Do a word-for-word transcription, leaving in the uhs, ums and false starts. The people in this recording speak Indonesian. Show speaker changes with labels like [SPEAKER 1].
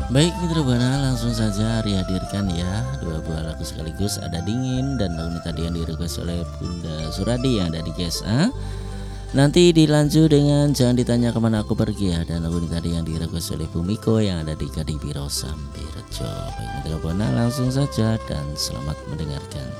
[SPEAKER 1] Baik Mitra Buana, langsung saja Ari hadirkan ya dua buah lagu sekaligus, ada Dingin dan lagu ini tadi yang direquest oleh Bunda Suradi yang ada di G S A. Nanti dilanjut dengan Jangan Ditanya Kemana Aku Pergi ya, dan lagu ini tadi yang direquest oleh Bu Miko yang ada di Kadipiro Sambirejo. Baik Mitra Buana, langsung saja dan selamat mendengarkan.